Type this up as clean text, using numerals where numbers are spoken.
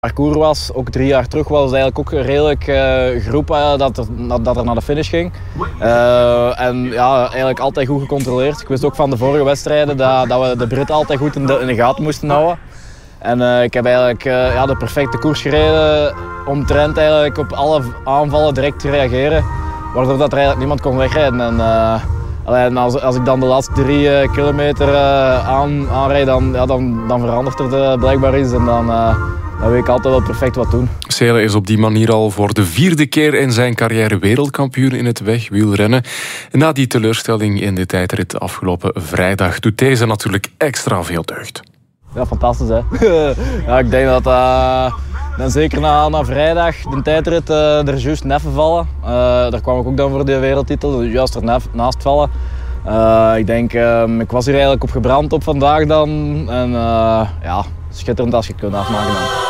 Parcours was, ook 3 jaar terug, was eigenlijk ook een redelijk groep dat er naar de finish ging. En ja, eigenlijk altijd goed gecontroleerd. Ik wist ook van de vorige wedstrijden dat we de Britten altijd goed in de gaten moesten houden. En ik heb eigenlijk de perfecte koers gereden, omtrent eigenlijk op alle aanvallen direct te reageren. Waardoor dat er eigenlijk niemand kon wegrijden. En als ik dan de laatste 3 kilometer aanrijd, dan verandert er blijkbaar iets. En dan weet ik altijd wel perfect wat doen. Seelen is op die manier al voor de 4e keer in zijn carrière wereldkampioen in het wegwielrennen. En na die teleurstelling in de tijdrit afgelopen vrijdag doet deze natuurlijk extra veel deugd. Ja, fantastisch hè. Ja, ik denk dat dan zeker na vrijdag de tijdrit er juist neffen vallen. Daar kwam ik ook dan voor de wereldtitel, juist er naast vallen. Ik denk, ik was hier eigenlijk op gebrand op vandaag dan. En ja, schitterend als je het kunt afmaken dan.